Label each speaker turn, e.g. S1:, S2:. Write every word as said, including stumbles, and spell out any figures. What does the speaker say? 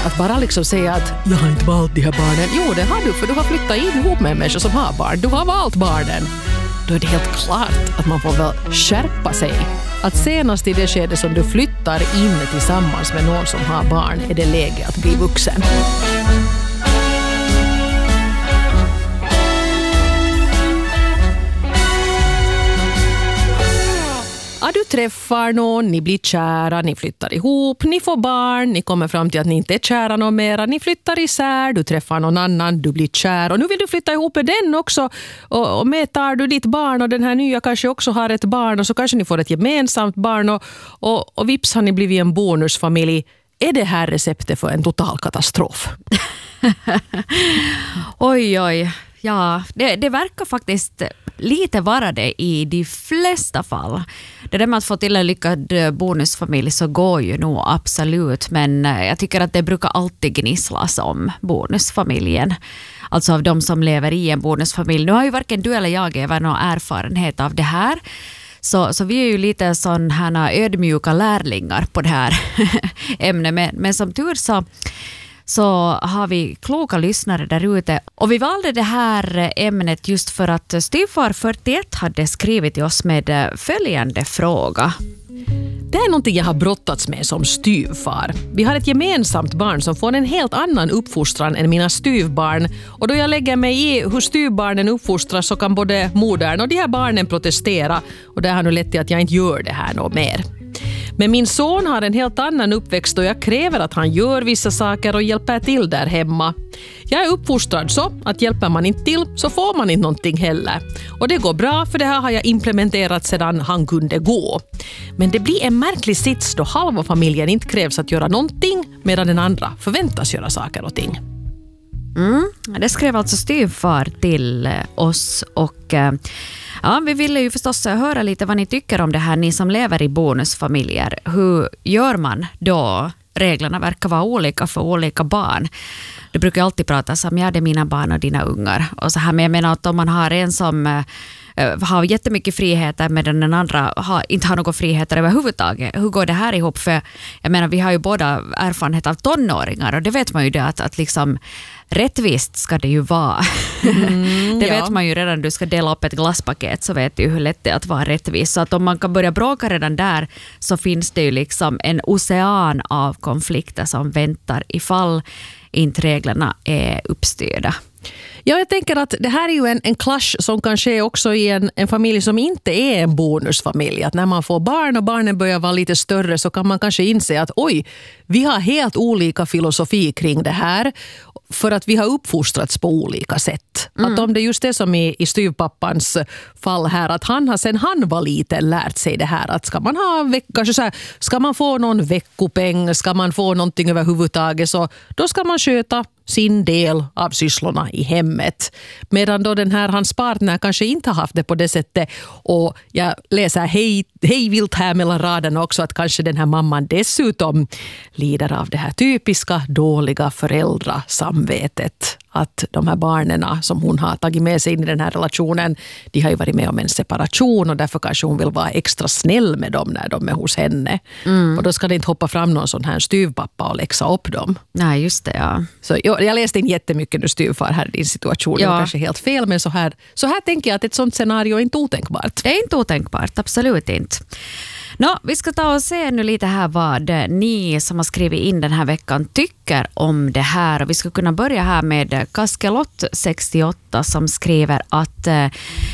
S1: Att bara liksom säga att jag har inte valt de här barnen. Jo, det har du, för du har flyttat in ihop med en människa som har barn. Du har valt barnen. Då är det helt klart att man får väl skärpa sig. Att senast i det skede som du flyttar in tillsammans med någon som har barn är det läge att bli vuxen. Ja, du träffar någon, ni blir kära, ni flyttar ihop, ni får barn, ni kommer fram till att ni inte är kära någon mera, ni flyttar isär, du träffar någon annan, du blir kär och nu vill du flytta ihop med den också och, och med tar du ditt barn och den här nya kanske också har ett barn och så kanske ni får ett gemensamt barn och, och, och vips har ni blivit en bonusfamilj. Är det här receptet för en total katastrof?
S2: Oj, oj. Ja, det, det verkar faktiskt lite vara det i de flesta fall. Det där med att få till en lyckad bonusfamilj så går ju nog absolut, men jag tycker att det brukar alltid gnisslas om bonusfamiljen. Alltså av de som lever i en bonusfamilj. Nu har ju varken du eller jag även någon erfarenhet av det här. Så, så vi är ju lite sån här ödmjuka lärlingar på det här ämnet. Men, men som tur så så har vi kloka lyssnare där ute. Och vi valde det här ämnet just för att Styvfar fyrtioett hade skrivit till oss med följande fråga.
S1: Det är någonting jag har brottats med som styvfar. Vi har ett gemensamt barn som får en helt annan uppfostran än mina styvbarn. Och då jag lägger mig i hur styvbarnen uppfostras så kan både modern och de här barnen protestera. Och det har nu lett till att jag inte gör det här något mer. Men min son har en helt annan uppväxt och jag kräver att han gör vissa saker och hjälper till där hemma. Jag är uppfostrad så att hjälper man inte till så får man inte någonting heller. Och det går bra för det här har jag implementerat sedan han kunde gå. Men det blir en märklig sits då halva familjen inte krävs att göra någonting medan den andra förväntas göra saker och ting.
S2: Mm, det skrev alltså styvfar till oss och ja, vi ville ju förstås höra lite vad ni tycker om det här, ni som lever i bonusfamiljer. Hur gör man då? Reglerna verkar vara olika för olika barn. Det brukar alltid pratas om, ja det är mina barn och dina ungar. Och så här, men jag menar att om man har en som uh, har jättemycket friheter medan den andra har, inte har några friheter överhuvudtaget. Hur går det här ihop? För jag menar, vi har ju båda erfarenhet av tonåringar och det vet man ju det att, att liksom rättvist ska det ju vara. Mm, det vet ja. man ju redan, du ska dela upp ett glasspaket så vet du hur lätt det är att vara rättvis. Så att om man kan börja bråka redan där så finns det ju liksom en ocean av konflikter som väntar ifall inte reglerna är uppstyrda.
S1: Ja, jag tänker att det här är ju en, en clash som kan ske också i en, en familj som inte är en bonusfamilj. Att när man får barn och barnen börjar vara lite större så kan man kanske inse att oj, vi har helt olika filosofi kring det här. För att vi har uppfostrats på olika sätt. Mm. Att om det är just det som i, i styvpappans fall här, att han har sen han var liten lärt sig det här. Att ska man ha veck, kanske så här, ska man få någon veckopeng, ska man få någonting överhuvudtaget så då ska man sköta sin del av sysslorna i hemmet. Medan då den här hans partner kanske inte har haft det på det sättet. Och jag läser hej, hej vilt här mellan raderna också att kanske den här mamman dessutom lider av det här typiska dåliga föräldrasamvetet. Att de här barnen som hon har tagit med sig in i den här relationen, de har ju varit med om en separation och därför kanske hon vill vara extra snäll med dem när de är hos henne. Mm. Och då ska det inte hoppa fram någon sån här styvpappa och läxa upp dem.
S2: Nej, just det, ja.
S1: Så jag, jag läste in jättemycket nu styvfar här i din situation. Ja. Det var kanske helt fel, men så här, så här tänker jag att ett sånt scenario är inte otänkbart.
S2: Det är inte otänkbart, absolut inte. Nå, vi ska ta och se nu lite här vad ni som har skrivit in den här veckan tycker om det här. Och vi ska kunna börja här med Kaskelott sextioåtta som skriver att